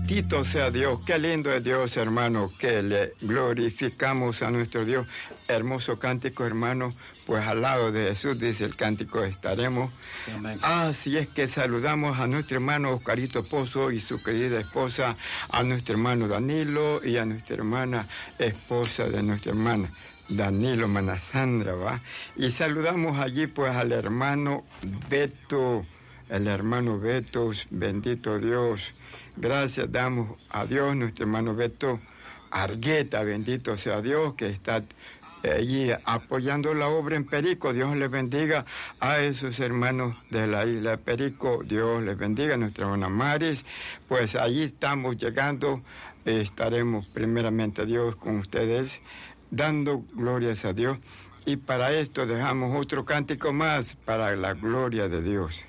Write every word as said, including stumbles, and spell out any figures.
Bendito sea Dios, qué lindo es Dios, hermano, que le glorificamos a nuestro Dios. Hermoso cántico, hermano, pues al lado de Jesús, dice el cántico, estaremos. Amén. Así es que saludamos a nuestro hermano Oscarito Pozo y su querida esposa, a nuestro hermano Danilo y a nuestra hermana esposa de nuestra hermana Danilo, hermana Sandra, ¿va? Y saludamos allí pues al hermano Beto, el hermano Beto, bendito Dios. Gracias damos a Dios, nuestro hermano Beto Argueta, bendito sea Dios, que está allí apoyando la obra en Perico. Dios les bendiga a esos hermanos de la isla de Perico. Dios les bendiga a nuestra hermana Maris. Pues allí estamos llegando. Estaremos primeramente a Dios con ustedes, dando glorias a Dios. Y para esto dejamos otro cántico más para la gloria de Dios.